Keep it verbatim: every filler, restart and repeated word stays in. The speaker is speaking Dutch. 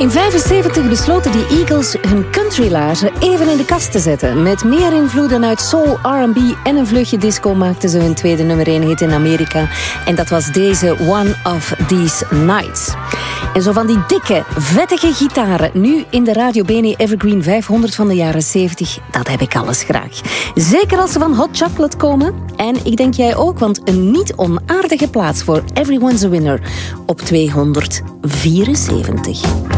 In vijfenzeventig besloten die Eagles hun countrylaarzen even in de kast te zetten. Met meer invloeden uit soul, R en B en een vleugje disco maakten ze hun tweede nummer één hit in Amerika. En dat was deze One of These Nights. En zo van die dikke, vettige gitaren, nu in de Radio Bene Evergreen vijfhonderd van de jaren zeventig, dat heb ik alles graag. Zeker als ze van Hot Chocolate komen. En ik denk jij ook, want een niet onaardige plaats voor Everyone's a Winner op tweehonderdvierenzeventig.